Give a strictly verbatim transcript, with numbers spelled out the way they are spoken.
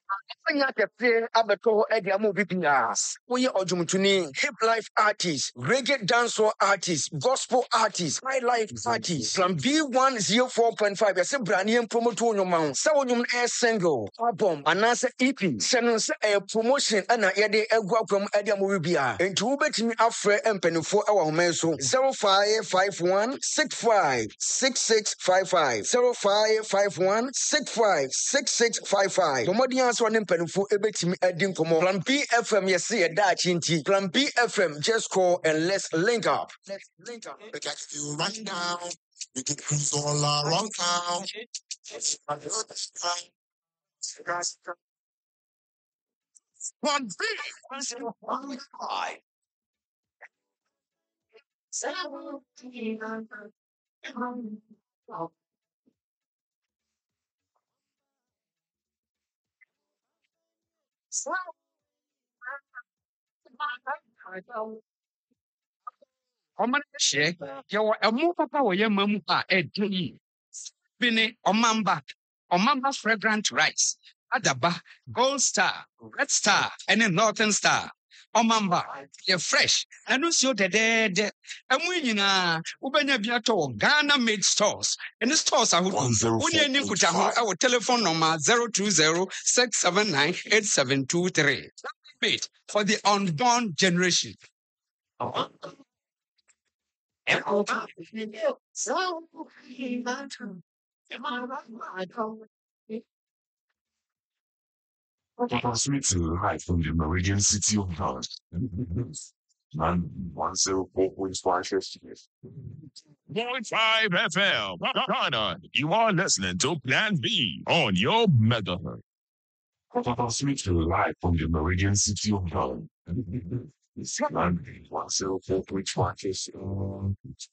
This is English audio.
Sanya kɛseɛ abɛtɔ hɔ ɛde ama obi biara. Woyɛ ɔdwomtoni, hip life artist, reggae dancehall artist, gospel artist, high life artist. Plan B one oh four point five yɛsɛ bra ne yɛmpromote wo nnwoma ho. Sɛ wo nnwom no ɛyɛ single, album, anaasɛ E P. Hyɛ no sɛ ɛyɛ promotion ɛna yɛde agu akwan ɛde ama obi biara. Enti wobɛtumi afrɛ mpanimfoɔ ɛwɔ ahoma yi so zero five five one six five six six five five zero five five one six five six six five five. Mmɔden asɔ ne mpanimfoɔ ebetumi adi nkɔmmɔ. Plan B F M yɛse yɛ daakye nti. Plan B F M, just call and let's link up. Let's link up. We got you right now. We can cruise all around town. One big. Ọma hyɛ yɛwɔ ɛmo papa wɔ yɛ ma mu a ɛdɛ yi bi ne ɔmamba ɔmamba fragrant rice adaba gold star red star ɛne northern star ɔmamba yɛ fresh ɛno nsuo dɛdɛɛdɛ ɛmo yi nyinaa wobɛnya bi atɔ wɔ Ghana made stores ɛne stores ahodoɔ wone ani kuta ho ɛwɔ telephone number zero two zero six seven nine eight seven two three. Made for the unborn generation. Sweet life from the Meridian City of God. Man, one zero four point five point five F M. Ghana, you are listening to Plan B on your megahertz. Sweet life from the Meridian City of God. Man, one zero four point five